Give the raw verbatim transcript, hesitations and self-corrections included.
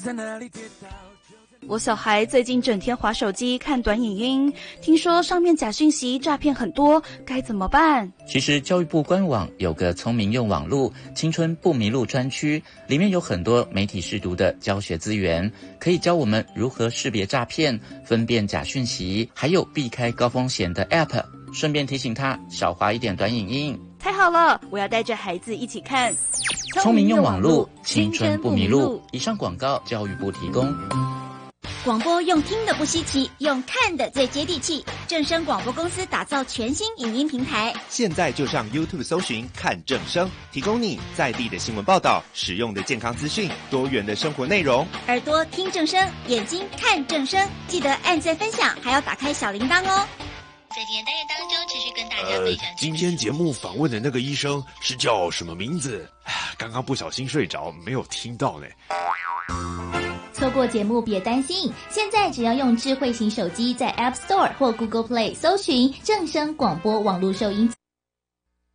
我小孩最近整天滑手机看短影音，听说上面假讯息诈骗很多，该怎么办？ 其实教育部官网有个聪明用网路青春不迷路专区，里面有很多媒体识读的教学资源，可以教我们如何识别诈骗、分辨假讯息，还有避开高风险的 App。 顺便提醒他少滑一点短影音。 太好了，我要带着孩子一起看聪明用网路青春不迷路。以上广告教育部提供。 广播用听的不稀奇，用看的最接地气。正声广播公司打造全新影音平台， 现在就上 YouTube 搜寻看正声，提供你在地的新闻报道、实用的健康资讯、多元的生活内容。 耳朵听正声，眼睛看正声，记得按赞分享，还要打开小铃铛哦。 在今天单元当中，持续跟大家分享、 呃。今天节目访问的那个医生是叫什么名字？刚刚不小心睡着，没有听到呢。 错过节目别担心，现在只要用智慧型手机在 App Store 或 Google Play 搜寻正声广播网络收音